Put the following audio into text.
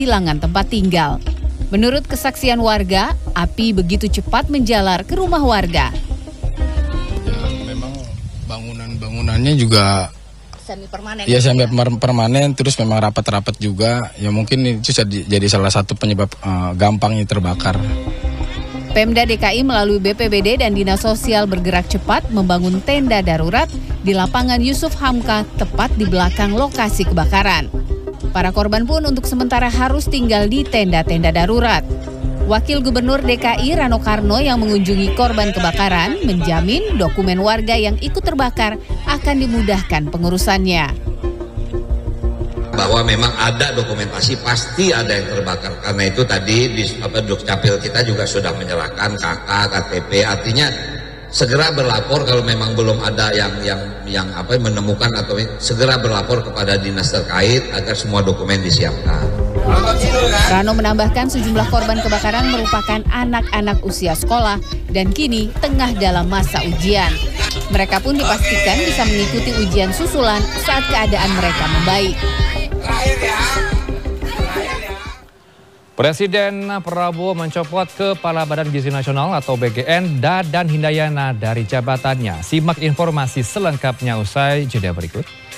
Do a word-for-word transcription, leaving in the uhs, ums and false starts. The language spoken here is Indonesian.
kehilangan tempat tinggal. Menurut kesaksian warga, api begitu cepat menjalar ke rumah warga. Ya, memang bangunan-bangunannya juga semi permanen. Ya semi permanen, terus memang rapat-rapat juga. Ya mungkin itu jadi salah satu penyebab uh, gampangnya terbakar. Pemda D K I melalui B P B D dan Dinas Sosial bergerak cepat membangun tenda darurat di lapangan Yusuf Hamka tepat di belakang lokasi kebakaran. Para korban pun untuk sementara harus tinggal di tenda-tenda darurat. Wakil Gubernur D K I Rano Karno yang mengunjungi korban kebakaran menjamin dokumen warga yang ikut terbakar akan dimudahkan pengurusannya. Bahwa memang ada dokumentasi, pasti ada yang terbakar. Karena itu tadi di apa, Dukcapil kita juga sudah menyerahkan K K, K T P, artinya segera berlapor kalau memang belum ada yang yang yang apa menemukan, atau segera berlapor kepada dinas terkait agar semua dokumen disiapkan. Rano menambahkan sejumlah korban kebakaran merupakan anak-anak usia sekolah dan kini tengah dalam masa ujian. Mereka pun dipastikan bisa mengikuti ujian susulan saat keadaan mereka membaik. Presiden Prabowo mencopot Kepala Badan Gizi Nasional atau B G N Dadan Hindayana dari jabatannya. Simak informasi selengkapnya usai jeda berikut.